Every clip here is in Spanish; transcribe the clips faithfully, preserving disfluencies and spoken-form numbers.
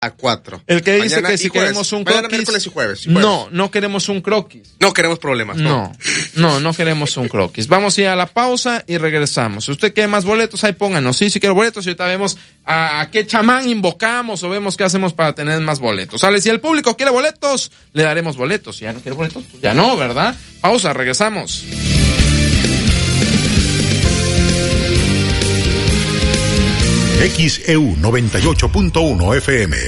a cuatro. El que dice mañana que si jueves. queremos un mañana croquis. miércoles y jueves, y jueves. No, no queremos un croquis. No queremos problemas. No, no, no queremos un croquis. Vamos a ir a la pausa y regresamos. Si usted quiere más boletos, ahí pónganos. Sí, si quiero boletos, y ahorita vemos a, a qué chamán invocamos o vemos qué hacemos para tener más boletos. ¿Sale? Si el público quiere boletos, le daremos boletos. Si ya no quiere boletos, pues ya no, ¿verdad? Pausa, regresamos. X E U noventa y ocho punto uno F M.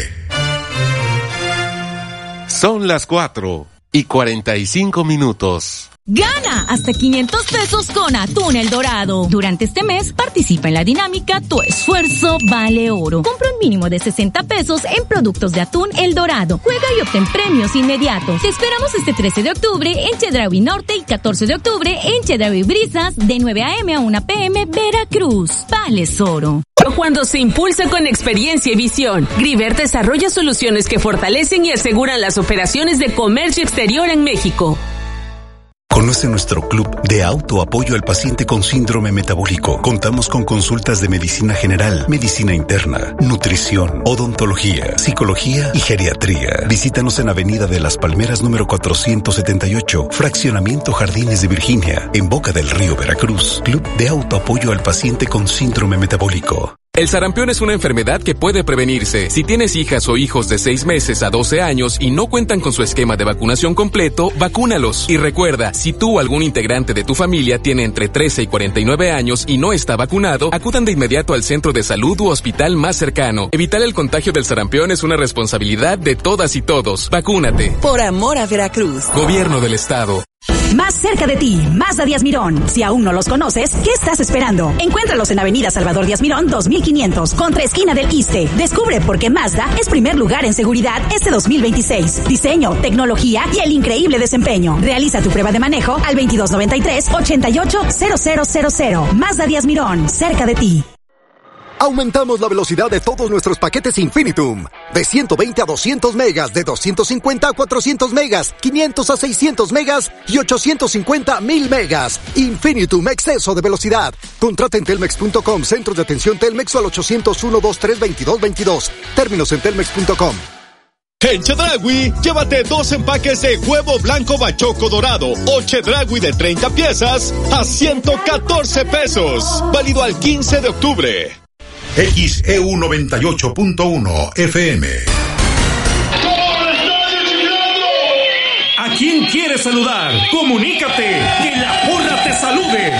Son las cuatro y cuarenta y cinco minutos. Gana hasta quinientos pesos con Atún El Dorado. Durante este mes participa en la dinámica Tu Esfuerzo Vale Oro. Compra un mínimo de sesenta pesos en productos de Atún El Dorado. Juega y obtén premios inmediatos. Te esperamos este trece de octubre en Chedraui Norte y catorce de octubre en Chedraui Brisas de nueve a.m. a una p.m. Veracruz. Vales oro. Cuando se impulsa con experiencia y visión, Griver desarrolla soluciones que fortalecen y aseguran las operaciones de comercio exterior en México. Conoce nuestro club de autoapoyo al paciente con síndrome metabólico. Contamos con consultas de medicina general, medicina interna, nutrición, odontología, psicología y geriatría. Visítanos en Avenida de las Palmeras número cuatrocientos setenta y ocho, Fraccionamiento Jardines de Virginia, en Boca del Río, Veracruz. Club de autoapoyo al paciente con síndrome metabólico. El sarampión es una enfermedad que puede prevenirse. Si tienes hijas o hijos de seis meses a doce años y no cuentan con su esquema de vacunación completo, vacúnalos. Y recuerda, si tú o algún integrante de tu familia tiene entre trece y cuarenta y nueve años y no está vacunado, acudan de inmediato al centro de salud u hospital más cercano. Evitar el contagio del sarampión es una responsabilidad de todas y todos. Vacúnate. Por amor a Veracruz. Gobierno del Estado. Más cerca de ti, Mazda Díaz Mirón. Si aún no los conoces, ¿qué estás esperando? Encuéntralos en Avenida Salvador Díaz Mirón dos mil quinientos, contra esquina del Iste. Descubre por qué Mazda es primer lugar en seguridad este dos mil veintiséis. Diseño, tecnología y el increíble desempeño. Realiza tu prueba de manejo al veintidós noventa y tres, ochenta y ocho, cero cero cero cero. Mazda Díaz Mirón, cerca de ti. Aumentamos la velocidad de todos nuestros paquetes Infinitum. De ciento veinte a doscientos megas, de doscientos cincuenta a cuatrocientos megas, quinientos a seiscientos megas y ochocientos cincuenta a mil megas. Infinitum, exceso de velocidad. Contrata en telmex punto com, centro de atención Telmex o al ochocientos uno, veintitrés, veintidós veintidós. Términos en telmex punto com. En Chedraui, llévate dos empaques de huevo blanco bachoco dorado o Chedraui de treinta piezas a ciento catorce pesos. Válido al quince de octubre. X E U noventa y ocho punto uno F M. ¿A quién quieres saludar? Comunícate, que la porra te salude.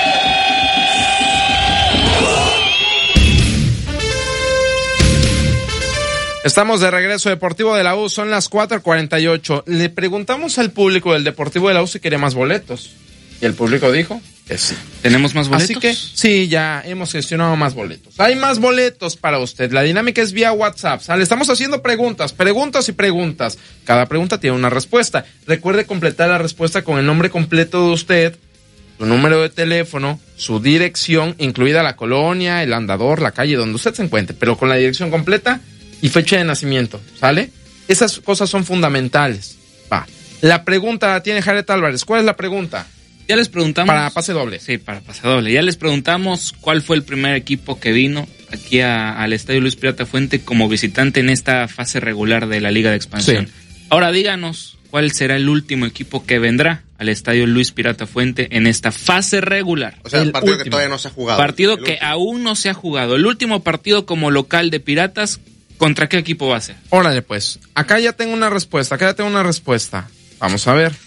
Estamos de regreso, Deportivo de la U, son las cuatro cuarenta y ocho. Le preguntamos al público del Deportivo de la U si quería más boletos. Y el público dijo que sí. ¿Tenemos más boletos? Así que sí, ya hemos gestionado más boletos. Hay más boletos para usted. La dinámica es vía WhatsApp. ¿Sale? Estamos haciendo preguntas, preguntas y preguntas. Cada pregunta tiene una respuesta. Recuerde completar la respuesta con el nombre completo de usted, su número de teléfono, su dirección, incluida la colonia, el andador, la calle donde usted se encuentre, pero con la dirección completa y fecha de nacimiento. ¿Sale? Esas cosas son fundamentales. Va. La pregunta la tiene Jared Álvarez. ¿Cuál es la pregunta? Ya les preguntamos. Para pase doble. Sí, para pase doble. Ya les preguntamos cuál fue el primer equipo que vino aquí a, al Estadio Luis Pirata Fuente como visitante en esta fase regular de la Liga de Expansión. Sí. Ahora díganos cuál será el último equipo que vendrá al Estadio Luis Pirata Fuente en esta fase regular. O sea, el, el partido último. que todavía no se ha jugado. Partido el que último. aún no se ha jugado. El último partido como local de Piratas, ¿contra qué equipo va a ser? Órale pues. Acá ya tengo una respuesta. Acá ya tengo una respuesta. Vamos a ver.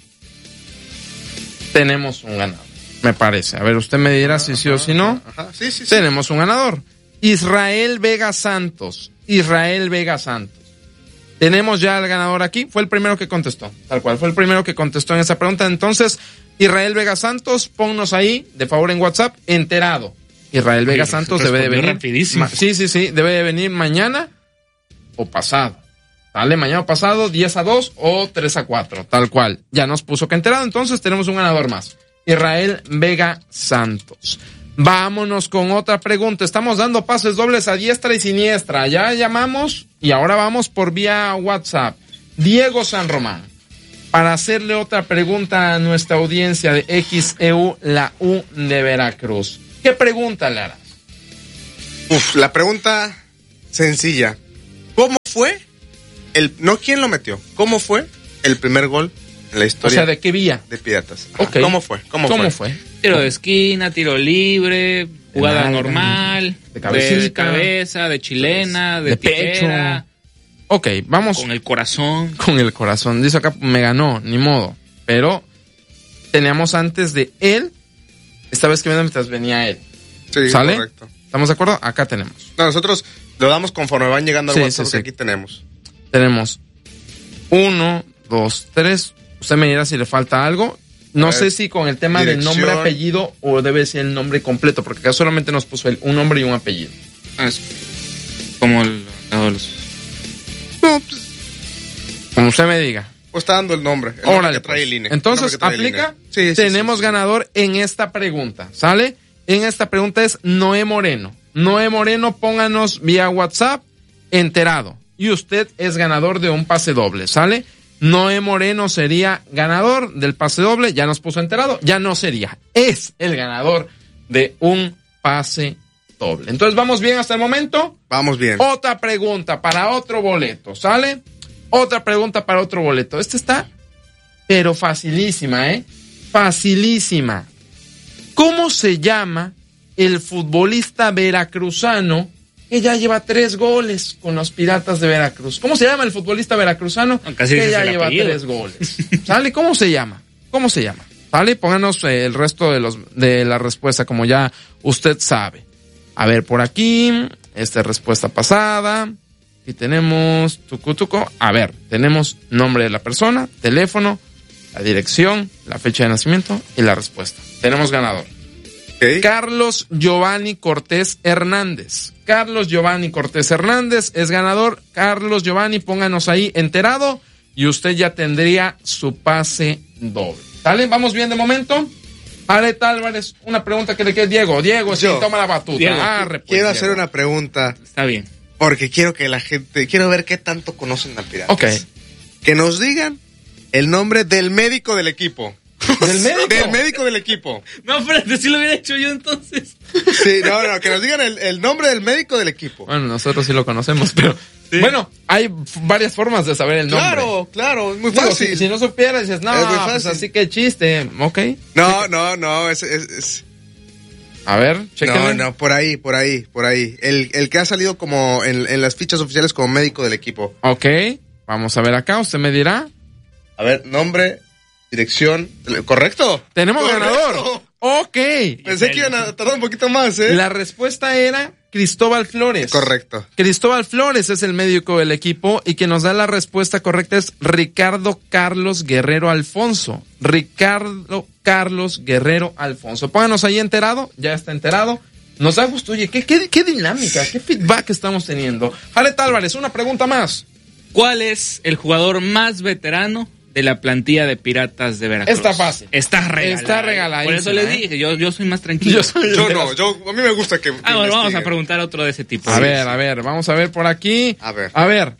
Tenemos un ganador, me parece. A ver, usted me dirá si sí o si no. Ajá. Sí, sí, sí. Tenemos un ganador. Israel Vega Santos. Israel Vega Santos. Tenemos ya al ganador aquí. Fue el primero que contestó. Tal cual, fue el primero que contestó en esa pregunta. Entonces, Israel Vega Santos, ponnos ahí, de favor en WhatsApp, enterado. Israel Vega Oye, Santos debe de venir. Rapidísimo. Ma- sí, sí, sí. Debe de venir mañana o pasado. Dale, mañana pasado, diez a dos o tres a cuatro, tal cual. Ya nos puso que enterado, entonces tenemos un ganador más. Israel Vega Santos. Vámonos con otra pregunta. Estamos dando pases dobles a diestra y siniestra. Ya llamamos y ahora vamos por vía WhatsApp. Diego San Román, para hacerle otra pregunta a nuestra audiencia de X E U, la U de Veracruz. ¿Qué pregunta le harás? Uf, la pregunta sencilla. el, no quién lo metió, cómo fue el primer gol en la historia. O sea, ¿de qué vía? De Piratas. Ajá. Okay. ¿Cómo fue? ¿Cómo, ¿Cómo fue? fue? Tiro de esquina, tiro libre, jugada nalga, normal, de cabecita, de cabeza, de chilena, de, de tijera, pecho. Ok, vamos. Con el corazón. Con el corazón. Dice acá, me ganó, ni modo. Pero teníamos antes de él, estaba escribiendo mientras venía él. Sí, ¿sale? Correcto. ¿Estamos de acuerdo? Acá tenemos. No, nosotros lo damos conforme van llegando al Sí, WhatsApp sí, que sí. aquí tenemos. Tenemos uno, dos, tres. Usted me dirá si le falta algo. No sé si con el tema del Dirección. nombre, apellido o debe ser el nombre completo, porque acá solamente nos puso el, un nombre y un apellido. Ah, es como el, no, los... No, pues, Como usted me diga. pues está dando el nombre. El nombre Órale, que trae pues. el I N E. Entonces, El nombre que trae el ¿aplica? I N E. Sí, sí, Tenemos sí, sí. ganador en esta pregunta, ¿sale? En esta pregunta es Noé Moreno. Noé Moreno, pónganos vía WhatsApp, enterado. Y usted es ganador de un pase doble, ¿sale? Noé Moreno sería ganador del pase doble, ya nos puso enterado, ya no sería, es el ganador de un pase doble. Entonces, ¿vamos bien hasta el momento? Vamos bien. Otra pregunta para otro boleto, ¿sale? Otra pregunta para otro boleto. Esta está, pero facilísima, ¿eh? Facilísima. ¿Cómo se llama el futbolista veracruzano que ya lleva tres goles con los Piratas de Veracruz? ¿Cómo se llama el futbolista veracruzano Casi que dices ya el lleva apellido. tres goles? ¿Sale? ¿Cómo se llama? ¿Cómo se llama? ¿Sale? Pónganos eh, el resto de los de la respuesta como ya usted sabe. A ver, por aquí, esta es respuesta pasada. Y tenemos tucu tuco. A ver, tenemos nombre de la persona, teléfono, la dirección, la fecha de nacimiento y la respuesta. Tenemos ganador. Okay. Carlos Giovanni Cortés Hernández. Carlos Giovanni Cortés Hernández es ganador. Carlos Giovanni, pónganos ahí enterado y usted ya tendría su pase doble. ¿Sale? ¿Vamos bien de momento? Areta Álvarez, una pregunta que le quede. Diego, Diego, sí, Yo. toma la batuta. Diego, Arre, pues, quiero Diego. hacer una pregunta. Está bien. Porque quiero que la gente, quiero ver qué tanto conocen a Piratas. Ok. Que nos digan el nombre del médico del equipo. ¿Del médico? Del médico del equipo. No, espérate, si lo hubiera hecho yo entonces. Sí, no, no, que nos digan el, el nombre del médico del equipo. Bueno, nosotros sí lo conocemos, pero... Sí. Bueno, hay f- varias formas de saber el nombre. Claro, claro, es muy Digo, fácil. si, si no supieras, dices, no, Es muy pues fácil. así que chiste, ok. No, no, no, es... es, es... A ver, No, chéquenle. no, por ahí, por ahí, por ahí. El, el que ha salido como en, en las fichas oficiales como médico del equipo. Ok, vamos a ver acá, usted me dirá. A ver, nombre, dirección, ¿correcto? Tenemos ¡Correcto! ganador. Ok. Pensé que iban a tardar un poquito más, ¿eh? La respuesta era Cristóbal Flores. Correcto. Cristóbal Flores es el médico del equipo y quien nos da la respuesta correcta es Ricardo Carlos Guerrero Alfonso. Ricardo Carlos Guerrero Alfonso. Pónganos ahí enterado, ya está enterado. Nos da gusto, oye, qué, qué, qué dinámica, qué feedback estamos teniendo. Jared Álvarez, una pregunta más. ¿Cuál es el jugador más veterano de la plantilla de Piratas de Veracruz? Está fácil. Está regalado. Está regaladísima, Por eso le ¿eh? dije, yo, yo soy más tranquilo. Yo soy- Yo no, yo, a mí me gusta que... que Ah, bueno, vamos a investiguen. preguntar otro de ese tipo. A Sí, ver, sí. a ver, vamos a ver por aquí. A ver. A ver.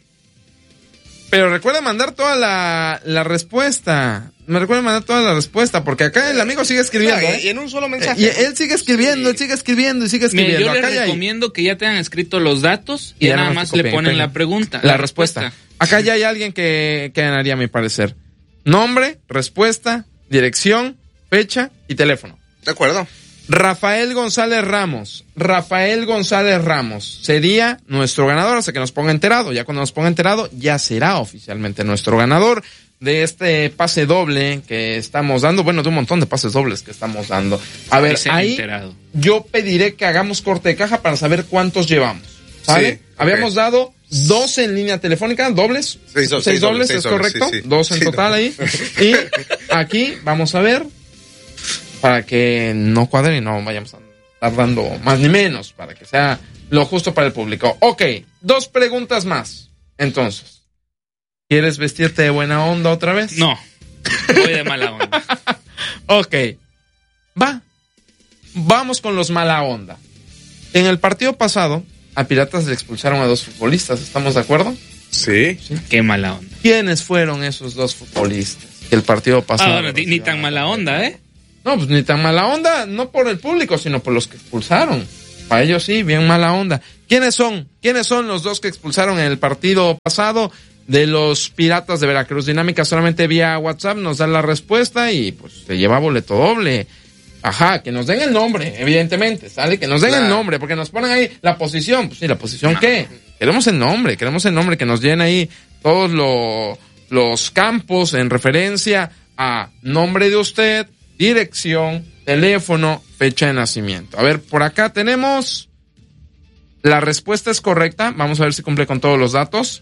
Pero recuerda mandar toda la, la respuesta. Me recuerda mandar toda la respuesta, porque acá el amigo sigue escribiendo. Ah, ¿eh? y en un solo mensaje. Y él sigue escribiendo, él sigue escribiendo y sigue Mira, escribiendo. yo les Acá ya hay recomiendo que ya tengan escrito los datos y, Y ya ya nada nada más más le copien y ponen peguen. la pregunta. la respuesta. Acá ya hay alguien que, que ganaría, a mi parecer. Nombre, respuesta, dirección, fecha y teléfono. De acuerdo. Rafael González Ramos. Rafael González Ramos sería nuestro ganador, hasta que nos ponga enterado. Ya cuando nos ponga enterado, ya será oficialmente nuestro ganador de este pase doble que estamos dando. Bueno, de un montón de pases dobles que estamos dando. A ver, Dice ahí enterado. yo pediré que hagamos corte de caja para saber cuántos llevamos. ¿Sale? Sí, ok. Habíamos dado doce en línea telefónica, dobles. Seis do- Seis seis dobles, dobles, seis ¿es dobles, correcto? sí, sí. Dos en Sí, total no. ahí. Y aquí vamos a ver, para que no cuadre y no vayamos a estar dando más ni menos, para que sea lo justo para el público. Ok, dos preguntas más. Entonces, ¿quieres vestirte de buena onda otra vez? No, voy de mala onda. Ok, va. Vamos con los mala onda. En el partido pasado, a Piratas le expulsaron a dos futbolistas, ¿estamos de acuerdo? Sí. Qué mala onda. ¿Quiénes fueron esos dos futbolistas? El partido pasado. Ah, bueno, ni, ni tan mala onda, ¿eh? No, pues ni tan mala onda, no por el público, sino por los que expulsaron. Para ellos sí, bien mala onda. ¿Quiénes son? ¿Quiénes son los dos que expulsaron en el partido pasado de los Piratas de Veracruz. Dinámica solamente vía WhatsApp, nos dan la respuesta y pues se lleva boleto doble. Ajá, que nos den el nombre, evidentemente, ¿sale? Que nos den claro. el nombre, porque nos ponen ahí la posición. Pues sí, ¿la posición no. qué? Queremos el nombre, queremos el nombre, que nos llenen ahí todos lo, los campos en referencia a nombre de usted, dirección, teléfono, fecha de nacimiento. A ver, por acá tenemos... La respuesta es correcta. Vamos a ver si cumple con todos los datos.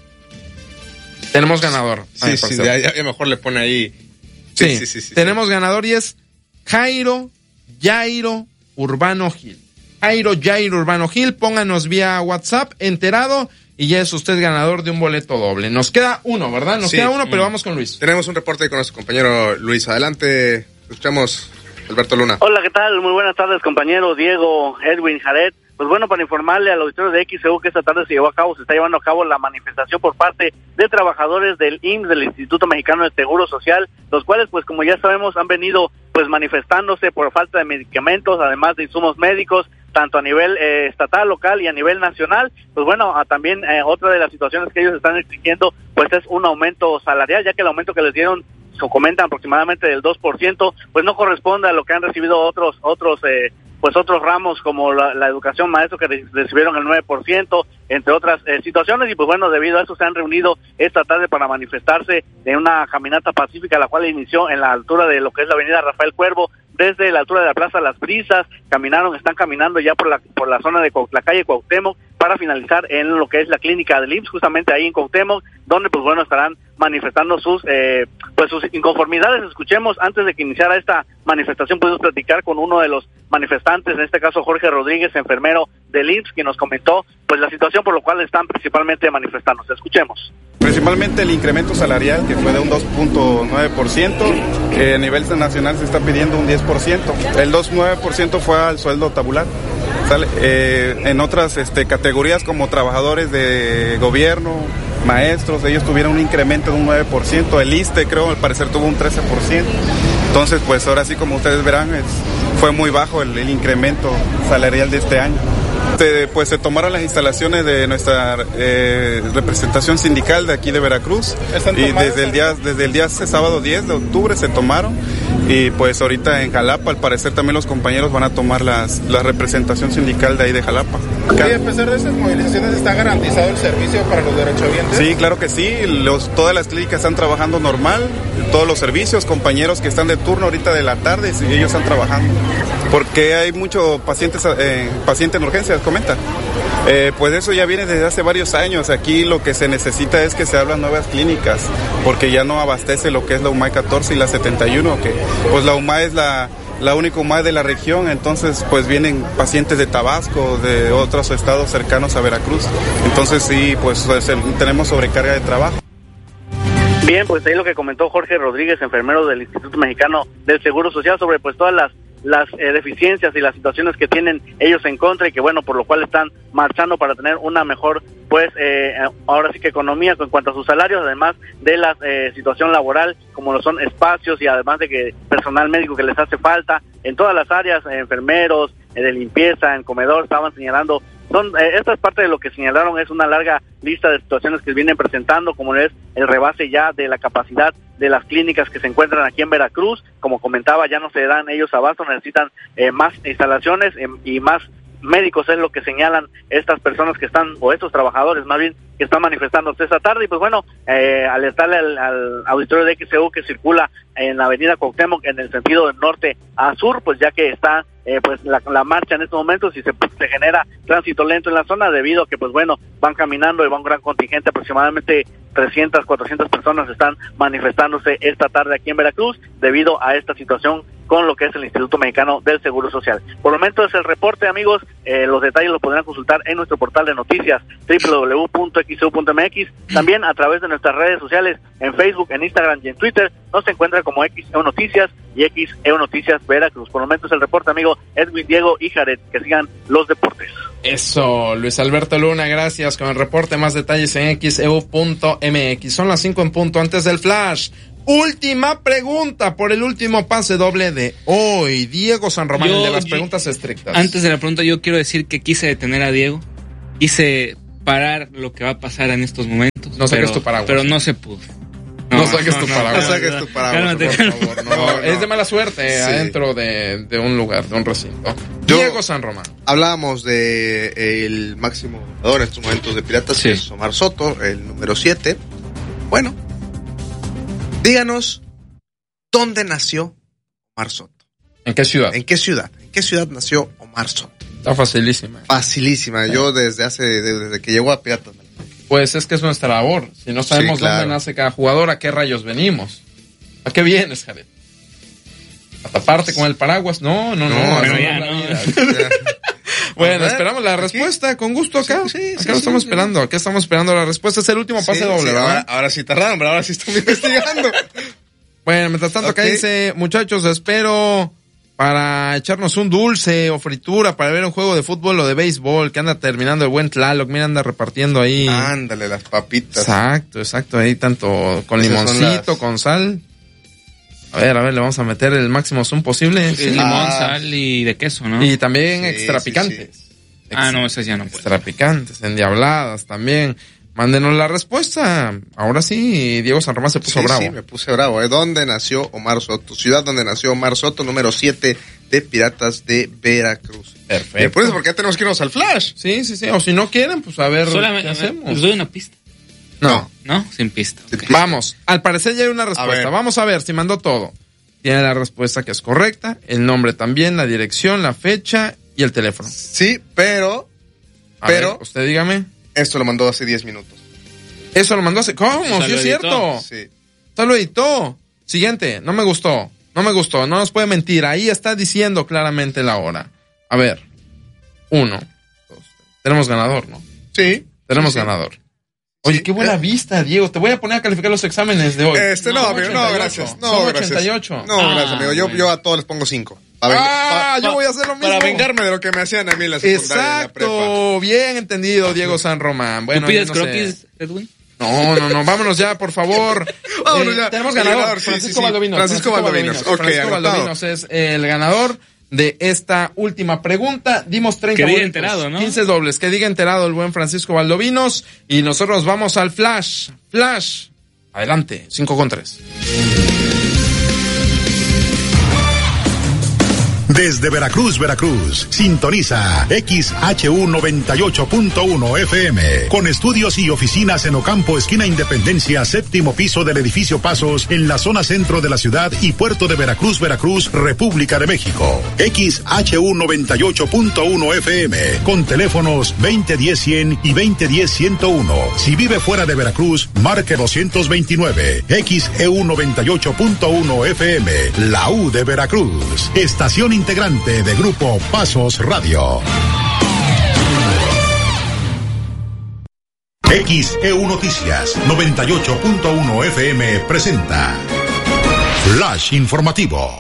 Tenemos ganador. Sí, sí, ya, ya mejor le pone ahí. Sí, sí, sí, sí, sí tenemos sí. ganador y es Jairo Jairo Urbano Gil. Jairo Jairo Urbano Gil, pónganos vía WhatsApp, enterado, y ya es usted ganador de un boleto doble. Nos queda uno, ¿verdad? Nos sí, queda uno, pero vamos con Luis. Tenemos un reporte con nuestro compañero Luis. Adelante, escuchamos Alberto Luna. Hola, ¿qué tal? Muy buenas tardes, compañero Diego, Edwin, Jared. Pues bueno, para informarle al auditorio de X E U que esta tarde se llevó a cabo, se está llevando a cabo la manifestación por parte de trabajadores del I M S S, del Instituto Mexicano del Seguro Social, los cuales, pues como ya sabemos, han venido pues manifestándose por falta de medicamentos, además de insumos médicos, tanto a nivel eh, estatal, local y a nivel nacional. Pues bueno, a, también eh, otra de las situaciones que ellos están exigiendo, pues es un aumento salarial, ya que el aumento que les dieron, se comentan aproximadamente del dos por ciento, pues no corresponde a lo que han recibido otros otros eh, pues otros ramos como la, la educación maestro, que recibieron el nueve por ciento, entre otras eh, situaciones. Y pues bueno, debido a eso se han reunido esta tarde para manifestarse en una caminata pacífica, la cual inició en la altura de lo que es la avenida Rafael Cuervo, desde la altura de la Plaza Las Brisas. Caminaron, están caminando ya por la por la zona de la calle Cuauhtémoc, para finalizar en lo que es la clínica del I M S S, justamente ahí en Cuauhtémoc, donde pues bueno estarán manifestando sus eh, pues sus inconformidades. Escuchemos, antes de que iniciara esta manifestación, pudimos platicar con uno de los manifestantes, en este caso Jorge Rodríguez, enfermero del I M S S, que nos comentó pues la situación por lo cual están principalmente manifestándose. Escuchemos. Principalmente el incremento salarial, que fue de un dos punto nueve por ciento, que a nivel nacional se está pidiendo un diez por ciento. El dos punto nueve por ciento fue al sueldo tabular. ¿Sale? Eh, en otras este, categorías como trabajadores de gobierno, maestros, ellos tuvieron un incremento de un nueve por ciento. El I S S S T E, creo, al parecer tuvo un trece por ciento. Entonces, pues ahora sí, como ustedes verán, es, fue muy bajo el, el incremento salarial de este año. Este, pues se tomaron las instalaciones de nuestra eh, representación sindical de aquí de Veracruz, y desde el día desde el día sábado diez de octubre se tomaron, y pues ahorita en Jalapa al parecer también los compañeros van a tomar las, la representación sindical de ahí de Jalapa. ¿Y a pesar de esas movilizaciones está garantizado el servicio para los derechohabientes? Sí, claro que sí, los, todas las clínicas están trabajando normal, todos los servicios, compañeros que están de turno ahorita de la tarde, y ellos están trabajando, porque hay muchos pacientes eh, pacientes en urgencias, comenta. Eh, pues eso ya viene desde hace varios años. Aquí lo que se necesita es que se abran nuevas clínicas, porque ya no abastece lo que es la U M A catorce y la setenta y uno, que pues la U M A es la, la única U M A de la región, entonces pues vienen pacientes de Tabasco, de otros estados cercanos a Veracruz, entonces sí, pues tenemos sobrecarga de trabajo. Bien, pues ahí lo que comentó Jorge Rodríguez, enfermero del Instituto Mexicano del Seguro Social, sobre pues todas las las eh, deficiencias y las situaciones que tienen ellos en contra, y que bueno, por lo cual están marchando para tener una mejor, pues eh, ahora sí que economía en cuanto a sus salarios, además de la eh, situación laboral, como lo son espacios, y además de que personal médico que les hace falta en todas las áreas, eh, enfermeros, eh, de limpieza, en comedor, estaban señalando. Son, eh, esta es parte de lo que señalaron, es una larga lista de situaciones que vienen presentando, como es el rebase ya de la capacidad de las clínicas que se encuentran aquí en Veracruz. Como comentaba, ya no se dan ellos abasto, necesitan eh, más instalaciones eh, y más médicos, es lo que señalan estas personas que están, o estos trabajadores más bien, que están manifestándose esta tarde. Y pues bueno, eh, alertarle al, al auditorio de X E U que circula en la avenida Cuauhtémoc en el sentido de norte a sur, pues ya que está eh, pues la, la marcha en estos momentos, y se, pues, se genera tránsito lento en la zona, debido a que pues bueno, van caminando y va un gran contingente, aproximadamente trescientas, cuatrocientas personas están manifestándose esta tarde aquí en Veracruz, debido a esta situación con lo que es el Instituto Mexicano del Seguro Social. Por el momento es el reporte, amigos. Eh, los detalles los podrán consultar en nuestro portal de noticias, doble u doble u doble u punto x e u punto m x. También a través de nuestras redes sociales, en Facebook, en Instagram y en Twitter, nos encuentra como X E U Noticias y X E U Noticias Veracruz. Por el momento es el reporte, amigo Edwin, Diego y Jared. Que sigan los deportes. Eso, Luis Alberto Luna, gracias con el reporte. Más detalles en x e u punto m x. Son las cinco en punto. Antes del flash, última pregunta por el último pase doble de hoy. Diego San Román, yo, el de las yo, preguntas estrictas. Antes de la pregunta, yo quiero decir que quise detener a Diego. Quise parar lo que va a pasar en estos momentos. No saques pero, tu paraguas. Pero no se pudo. No, no saques tu paraguas. No saques tu paraguas, por favor. No, no, no. Es de mala suerte Sí. adentro de, de un lugar, de un recinto. Yo- Diego San Román. Hablábamos de eh, el máximo goleador en estos momentos de Piratas, Sí. que es Omar Soto, el número siete. Bueno, díganos, ¿dónde nació Omar Soto? ¿En qué ciudad? ¿En qué ciudad? ¿En qué ciudad nació Omar Soto? Está facilísima. Facilísima. Yo desde hace, desde que llegó a Piratas. Pues es que es nuestra labor. Si no sabemos Sí, claro. dónde nace cada jugador, ¿a qué rayos venimos? ¿A qué vienes, Jared? ¿A taparte con el paraguas? No, no, no. No, así no, no ya, es la no. vida. Bueno, A ver, esperamos la aquí. respuesta, con gusto acá. Sí, sí, acá sí, lo sí, estamos sí. esperando, acá estamos esperando la respuesta. Es el último pase Sí, doble, sí, ¿verdad? ahora, ahora sí tardaron, pero ahora sí están investigando. Bueno, mientras tanto acá Ok. dice, muchachos, espero para echarnos un dulce o fritura para ver un juego de fútbol o de béisbol que anda terminando el buen Tlaloc. Mira, anda repartiendo ahí. Ándale, las papitas. Exacto, exacto, ahí tanto con Esas son limoncito, las- con sal. A ver, a ver, le vamos a meter el máximo zoom posible. Sí, limón, Ah. sal y de queso, ¿no? Y también Sí, extra sí, picantes. Ah, no, esas ya no puedo. Extra picantes, endiabladas también. Mándenos la respuesta. Ahora sí, Diego San Román se puso Sí, bravo. sí, me puse bravo. ¿eh? ¿Dónde nació Omar Soto? Ciudad donde nació Omar Soto, número siete de Piratas de Veracruz. Perfecto. Y por eso, porque ya tenemos que irnos al flash. Sí, sí, sí. O si no quieren, pues a ver Solamente, qué hacemos. ¿les doy una pista? No. ¿No? Sin pista. ok. Vamos. Al parecer ya hay una A respuesta. ver. Vamos a ver si mandó todo. Tiene la respuesta que es correcta, el nombre también, la dirección, la fecha y el teléfono. Sí, pero A Pero- ver, usted dígame. esto lo mandó hace diez minutos. Eso lo mandó hace... ¿Cómo? Eso Sí lo es editó. cierto. Sí. Eso lo editó. Siguiente. No me gustó. No me gustó. No nos puede mentir. Ahí está diciendo claramente la hora. A ver. Uno. Dos. Tres. Tenemos ganador, ¿no? Sí. Tenemos Sí, sí. ganador. Oye, Sí. qué buena Eh. vista, Diego. Te voy a poner a calificar los exámenes de hoy. Este, no, Son amigo, no, ochenta y ocho. gracias. No, Son gracias. ochenta y ocho. No, Ah, gracias, amigo. Yo, bueno. yo a todos les pongo cinco. Ah, yo voy a hacer lo mismo. Para vengarme de lo que me hacían a mí en la secundaria, en la prepa. Exacto. Bien entendido, Diego San Román. Bueno, ¿Tú pides yo no sé. croquis, Edwin? No, no, no, vámonos ya, por favor. Vámonos Eh, ya. Tenemos El ganador, ganador, sí, Francisco sí, sí. Valdovinos. Francisco Valdovinos. Ok, Francisco anotado. Valdovinos es el ganador de esta última pregunta. Dimos treinta Que diga boletos, enterado, ¿no? quince dobles. Que diga enterado el buen Francisco Valdovinos. Y nosotros vamos al flash. Flash. Adelante, cinco con tres. Desde Veracruz, Veracruz, sintoniza X H U noventa y ocho punto uno F M, con estudios y oficinas en Ocampo, esquina Independencia, séptimo piso del edificio Pasos, en la zona centro de la ciudad y puerto de Veracruz, Veracruz, República de México. X H U noventa y ocho punto uno F M, con teléfonos veinte diez cien y veinte diez ciento uno. Si vive fuera de Veracruz, marque doscientos veintinueve. X E U noventa y ocho punto uno F M, la U de Veracruz. Estación integrante de Grupo Pasos Radio. X E U Noticias noventa y ocho punto uno F M presenta Flash Informativo.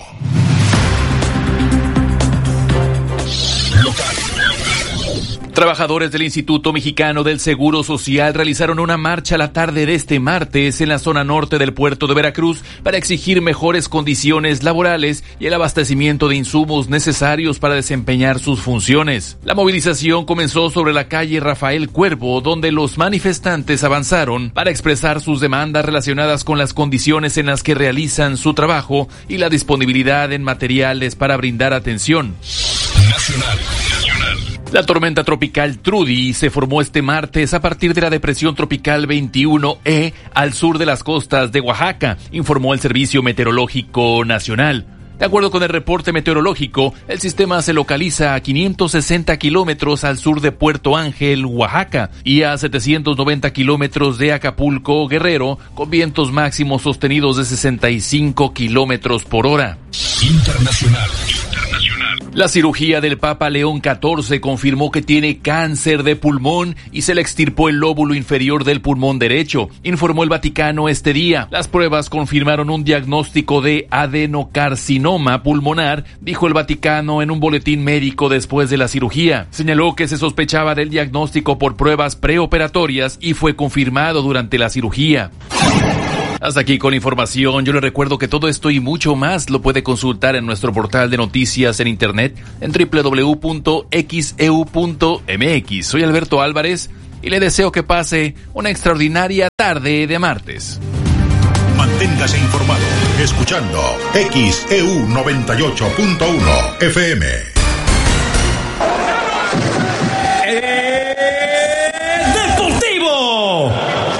Trabajadores del Instituto Mexicano del Seguro Social realizaron una marcha la tarde de este martes en la zona norte del puerto de Veracruz para exigir mejores condiciones laborales y el abastecimiento de insumos necesarios para desempeñar sus funciones. La movilización comenzó sobre la calle Rafael Cuervo, donde los manifestantes avanzaron para expresar sus demandas relacionadas con las condiciones en las que realizan su trabajo y la disponibilidad en materiales para brindar atención. Nacional. La tormenta tropical Trudy se formó este martes a partir de la depresión tropical veintiuno E al sur de las costas de Oaxaca, informó el Servicio Meteorológico Nacional. De acuerdo con el reporte meteorológico, el sistema se localiza a quinientos sesenta kilómetros al sur de Puerto Ángel, Oaxaca, y a setecientos noventa kilómetros de Acapulco, Guerrero, con vientos máximos sostenidos de sesenta y cinco kilómetros por hora. Internacional. La cirugía del Papa León catorce confirmó que tiene cáncer de pulmón y se le extirpó el lóbulo inferior del pulmón derecho, informó el Vaticano este día. Las pruebas confirmaron un diagnóstico de adenocarcinoma pulmonar, dijo el Vaticano en un boletín médico después de la cirugía. Señaló que se sospechaba del diagnóstico por pruebas preoperatorias y fue confirmado durante la cirugía. Hasta aquí con información. Yo le recuerdo que todo esto y mucho más lo puede consultar en nuestro portal de noticias en internet en doble u doble u doble u punto x e u punto m x. Soy Alberto Álvarez y le deseo que pase una extraordinaria tarde de martes. Manténgase informado escuchando X E U noventa y ocho punto uno F M. Deportivo.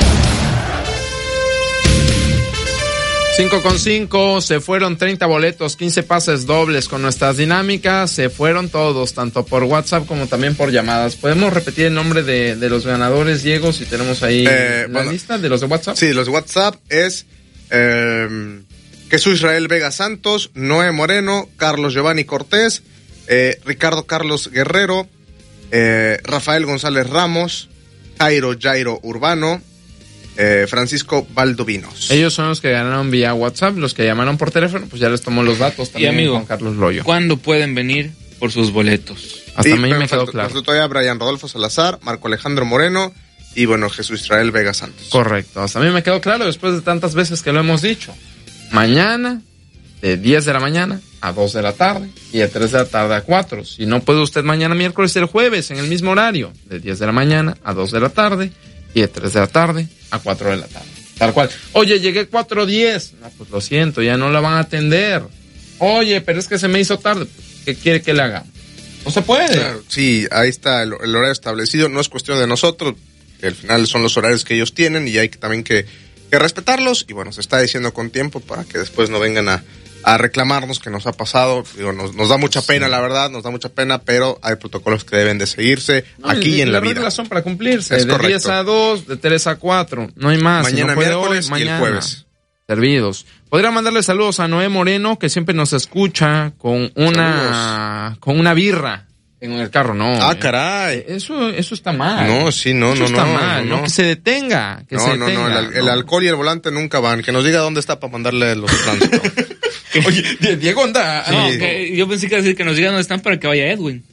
cinco con cinco, se fueron treinta boletos, quince pases dobles con nuestras dinámicas, se fueron todos, tanto por WhatsApp como también por llamadas. ¿Podemos repetir el nombre de, de los ganadores, Diego, si tenemos ahí eh, la bueno, lista de los de WhatsApp? Sí, los de WhatsApp es eh, Jesús Israel Vega Santos, Noé Moreno, Carlos Giovanni Cortés, eh, Ricardo Carlos Guerrero, eh, Rafael González Ramos, Jairo Jairo Urbano, Eh, Francisco Valdovinos. Ellos son los que ganaron vía WhatsApp, los que llamaron por teléfono, pues ya les tomó los datos también. Y amigo, Juan Carlos Loyo. ¿Cuándo pueden venir por sus boletos? Hasta sí, a mí me quedó faltó, claro. Faltó todavía Brian Rodolfo Salazar, Marco Alejandro Moreno y bueno, Jesús Israel Vega Santos. Correcto, hasta a mí me quedó claro después de tantas veces que lo hemos dicho. Mañana, de diez de la mañana a dos de la tarde y de tres de la tarde a cuatro. Si no puede usted mañana miércoles, el jueves, en el mismo horario, de diez de la mañana a dos de la tarde y de tres de la tarde a cuatro de la tarde. Tal cual. Oye, llegué cuatro diez. No, pues lo siento, ya no la van a atender. Oye, pero es que se me hizo tarde. ¿Qué quiere que le haga? No se puede. Claro, sí, ahí está el, el horario establecido. No es cuestión de nosotros, que al final son los horarios que ellos tienen y hay que también que, que respetarlos. Y bueno, se está diciendo con tiempo para que después no vengan a, a reclamarnos que nos ha pasado. Digo, nos, nos da mucha pena, sí. La verdad, nos da mucha pena, pero hay protocolos que deben de seguirse no, aquí y, y en la vida. Las reglas son para cumplirse, es de correcto. diez a dos, de tres a cuatro, no hay más. Mañana si no miércoles hoy, y mañana. el jueves. Servidos. Podría mandarle saludos a Noé Moreno, que siempre nos escucha con una, saludos. con una birra en el carro, no. Ah, eh. caray. Eso, eso está mal. No, sí, no, eso no, está no. mal, no, no, que se detenga, que no, se no, detenga. no, el, el no. alcohol y el volante nunca van. Que nos diga dónde está para mandarle los tránsito. Oye, Diego anda. Sí, no, que yo pensé que decir que nos digan dónde están para que vaya Edwin.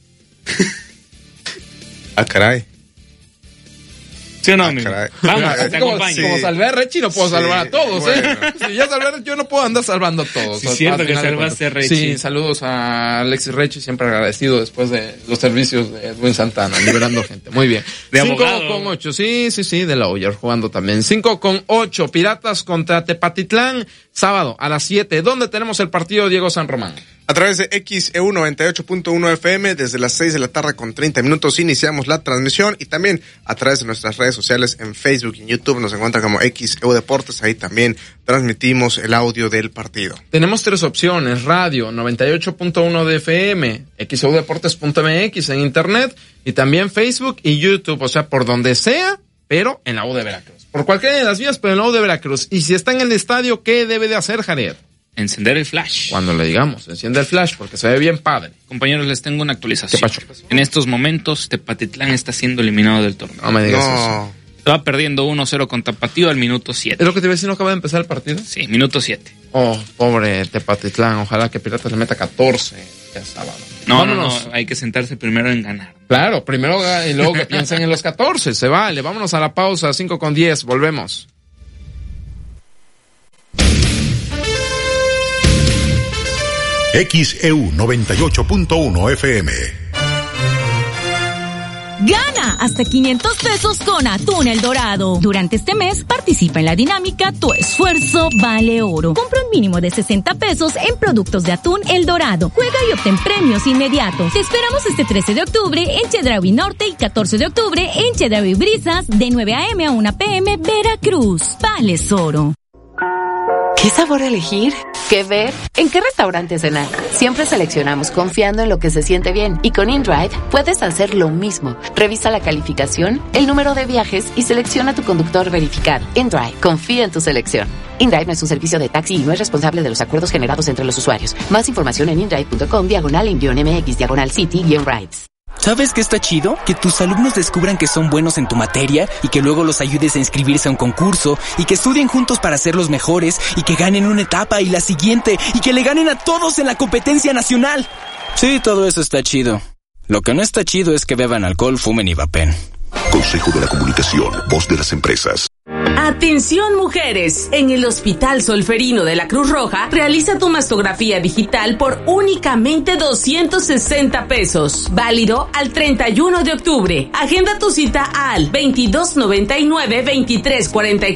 Ah, caray. ¿Sí o no, ah, amigo? Caray. Vamos, es te como, acompaño. Sí. Como salvé a Rechi, no puedo sí, salvar a todos, bueno. ¿eh? Si ya salvé a Rechi, yo no puedo andar salvando a todos. Sí, es cierto que salvaste a Rechi. Sí, saludos a Alexis Rechi, siempre agradecido después de los servicios de Edwin Santana, liberando gente. Muy bien. De cinco abogado. con ocho, sí, sí, sí, de la Oyer jugando también. cinco con ocho, Piratas contra Tepatitlán, sábado a las siete. ¿Dónde tenemos el partido, Diego San Román? A través de X E U noventa y ocho punto uno F M, desde las seis de la tarde con treinta minutos iniciamos la transmisión y también a través de nuestras redes sociales en Facebook y en YouTube nos encuentran como X E U Deportes, ahí también transmitimos el audio del partido. Tenemos tres opciones, radio noventa y ocho punto uno de F M, X E U Deportes punto M X en internet y también Facebook y YouTube, o sea, por donde sea, pero en la U de Veracruz. Por cualquiera de las vías, pero en la U de Veracruz. Y si está en el estadio, ¿qué debe de hacer, Jared? Encender el flash. Cuando le digamos, enciende el flash porque se ve bien padre. Compañeros, les tengo una actualización. ¿Qué pasó? En estos momentos, Tepatitlán está siendo eliminado del torneo. No me digas no. eso. Se va perdiendo uno cero con Tapatío al minuto siete. ¿Es lo que te iba a decir? ¿No acaba de empezar el partido? Sí, minuto siete. Oh, pobre Tepatitlán. Ojalá que Piratas le meta catorce el sábado. No, Vámonos. no, no. Hay que sentarse primero en ganar. Claro, primero y luego que piensen en los catorce. Se vale. Vámonos a la pausa. cinco con diez. Volvemos. X E U noventa y ocho punto uno F M. Gana hasta quinientos pesos con Atún El Dorado. Durante este mes participa en la dinámica Tu Esfuerzo Vale Oro. Compra un mínimo de sesenta pesos en productos de Atún El Dorado. Juega y obtén premios inmediatos. Te esperamos este trece de octubre en Chedraui Norte y catorce de octubre en Chedraui Brisas de nueve a eme a una pe eme Veracruz. Vales Oro. ¿Qué sabor elegir? ¿Qué ver? ¿En qué restaurante cenar? Siempre seleccionamos confiando en lo que se siente bien. Y con InDrive puedes hacer lo mismo. Revisa la calificación, el número de viajes y selecciona tu conductor verificado. InDrive, confía en tu selección. InDrive no es un servicio de taxi y no es responsable de los acuerdos generados entre los usuarios. Más información en indrive punto com, diagonal en guión M X, diagonal City, guión Rides. ¿Sabes qué está chido? Que tus alumnos descubran que son buenos en tu materia y que luego los ayudes a inscribirse a un concurso y que estudien juntos para ser los mejores y que ganen una etapa y la siguiente y que le ganen a todos en la competencia nacional. Sí, todo eso está chido. Lo que no está chido es que beban alcohol, fumen y vapen. Consejo de la Comunicación, voz de las empresas. Atención mujeres, en el Hospital Solferino de la Cruz Roja realiza tu mastografía digital por únicamente doscientos sesenta pesos, válido al treinta y uno de octubre. Agenda tu cita al veintidós noventa y nueve veintitrés cuarenta y cuatro